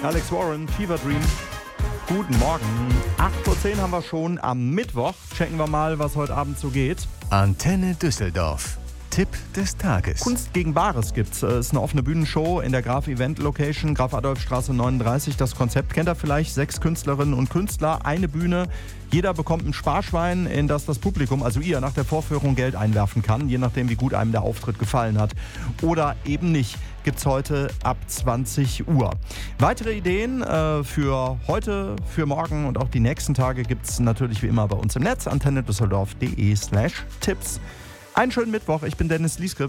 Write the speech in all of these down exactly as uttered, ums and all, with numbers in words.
Alex Warren, Fever Dream. Guten Morgen. acht Uhr zehn haben wir schon am Mittwoch. Checken wir mal, was heute Abend so geht. Antenne Düsseldorf. Tipp des Tages. Kunst gegen Bares gibt's. Es ist eine offene Bühnenshow in der Graf Event Location, Graf-Adolf-Straße neununddreißig. Das Konzept kennt ihr vielleicht. Sechs Künstlerinnen und Künstler, eine Bühne. Jeder bekommt ein Sparschwein, in das das Publikum, also ihr, nach der Vorführung Geld einwerfen kann, je nachdem, wie gut einem der Auftritt gefallen hat. Oder eben nicht. Gibt's heute ab zwanzig Uhr. Weitere Ideen äh, für heute, für morgen und auch die nächsten Tage gibt's natürlich wie immer bei uns im Netz. antenne düsseldorf punkt de slash tipps. Einen schönen Mittwoch, ich bin Dennis Lieske.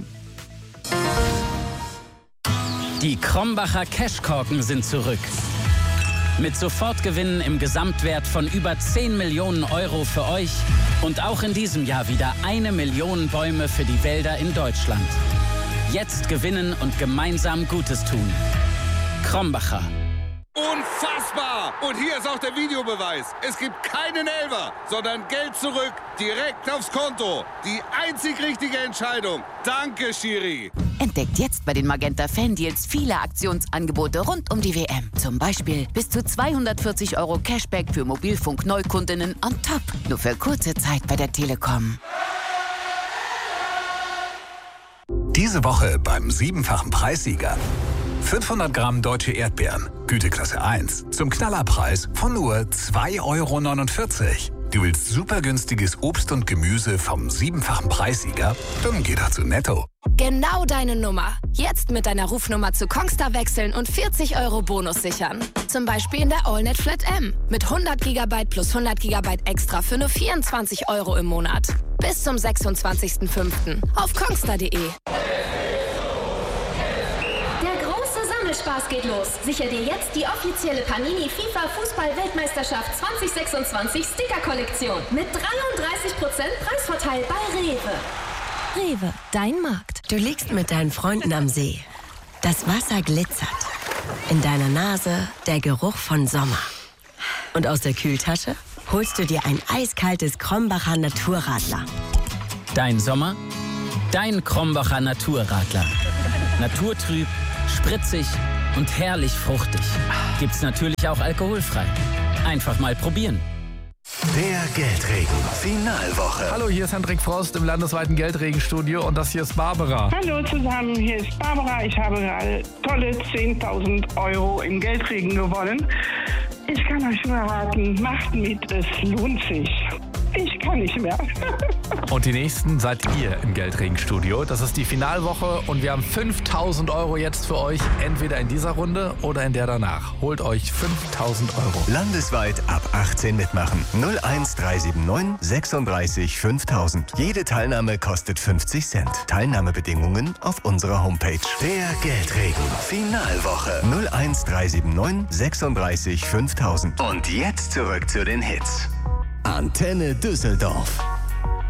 Die Krombacher Cashkorken sind zurück. Mit Sofortgewinnen im Gesamtwert von über zehn Millionen Euro für euch und auch in diesem Jahr wieder eine Million Bäume für die Wälder in Deutschland. Jetzt gewinnen und gemeinsam Gutes tun. Krombacher. Unfassbar! Und hier ist auch der Videobeweis. Es gibt keinen Elfer, sondern Geld zurück, direkt aufs Konto. Die einzig richtige Entscheidung. Danke, Schiri. Entdeckt jetzt bei den Magenta Fan-Deals viele Aktionsangebote rund um die W M. Zum Beispiel bis zu zweihundertvierzig Euro Cashback für Mobilfunk-Neukundinnen on top. Nur für kurze Zeit bei der Telekom. Diese Woche beim siebenfachen Preissieger. fünfhundert Gramm deutsche Erdbeeren, Güteklasse eins, zum Knallerpreis von nur zwei Euro neunundvierzig. Du willst super günstiges Obst und Gemüse vom siebenfachen Preissieger? Dann geh doch zu Netto. Genau deine Nummer. Jetzt mit deiner Rufnummer zu Kongstar wechseln und vierzig Euro Bonus sichern. Zum Beispiel in der AllNet Flat M. Mit hundert Gigabyte plus hundert Gigabyte extra für nur vierundzwanzig Euro im Monat. Bis zum sechsundzwanzigsten fünften auf kongstar punkt de. Spaß geht los. Sicher dir jetzt die offizielle Panini FIFA Fußball-Weltmeisterschaft zwanzig sechsundzwanzig Sticker-Kollektion mit dreiunddreißig Prozent Preisvorteil bei Rewe. Rewe, dein Markt. Du liegst mit deinen Freunden am See. Das Wasser glitzert. In deiner Nase der Geruch von Sommer. Und aus der Kühltasche holst du dir ein eiskaltes Krombacher Naturradler. Dein Sommer? Dein Krombacher Naturradler. Naturtrüb, spritzig und herrlich fruchtig. Gibt's natürlich auch alkoholfrei. Einfach mal probieren. Der Geldregen. Finalwoche. Hallo, hier ist Hendrik Frost im landesweiten Geldregenstudio und das hier ist Barbara. Hallo zusammen, hier ist Barbara. Ich habe gerade tolle zehntausend Euro im Geldregen gewonnen. Ich kann euch nur raten, macht mit, es lohnt sich. Ich kann nicht mehr. Und die nächsten seid ihr im Geldregenstudio. Das ist die Finalwoche und wir haben fünftausend Euro jetzt für euch. Entweder in dieser Runde oder in der danach. Holt euch fünftausend Euro. Landesweit ab achtzehn mitmachen. null eins drei sieben neun sechsunddreißig fünftausend. Jede Teilnahme kostet fünfzig Cent. Teilnahmebedingungen auf unserer Homepage. Der Geldregen. Finalwoche. null eins drei sieben neun sechsunddreißig fünftausend. Und jetzt zurück zu den Hits. Antenne Düsseldorf.